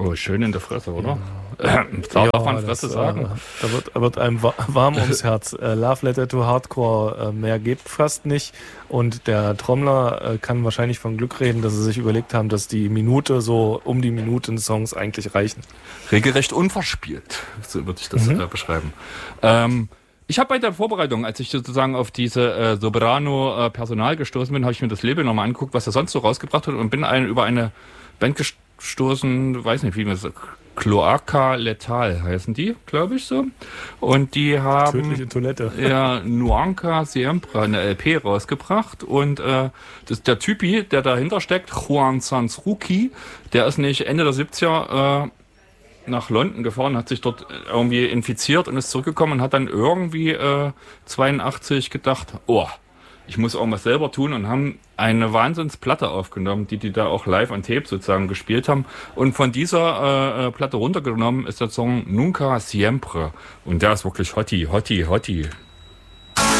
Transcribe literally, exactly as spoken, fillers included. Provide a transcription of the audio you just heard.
Oh, schön in der Fresse, oder? Ja. Darf ja, man Fresse das, sagen? Äh, da wird, wird einem warm ums Herz. Äh, Love Letter to Hardcore, äh, mehr geht fast nicht. Und der Trommler äh, kann wahrscheinlich von Glück reden, dass sie sich überlegt haben, dass die Minute so um die Minuten Songs eigentlich reichen. Regelrecht unverspielt, so würde ich das mhm. äh, beschreiben. Ähm, ich habe bei der Vorbereitung, als ich sozusagen auf diese äh, Soprano äh, Personal gestoßen bin, habe ich mir das Label nochmal angeguckt, was er sonst so rausgebracht hat und bin ein, über eine Band gestoßen, weiß nicht, wie man das sagt, Cloaca Letal heißen die, glaube ich so. Und die haben tödliche Toilette. Ja, Nunca Siempre eine L P rausgebracht und äh, das, der Typi, der dahinter steckt, Juan Sansruki, der ist nicht Ende der siebziger äh, nach London gefahren, hat sich dort irgendwie infiziert und ist zurückgekommen und hat dann irgendwie äh, zweiundachtzig gedacht, oh, ich muss irgendwas selber tun und haben eine Wahnsinnsplatte aufgenommen, die die da auch live an Tape sozusagen gespielt haben. Und von dieser äh, Platte runtergenommen ist der Song Nunca Siempre. Und der ist wirklich Hottie, Hottie, Hottie.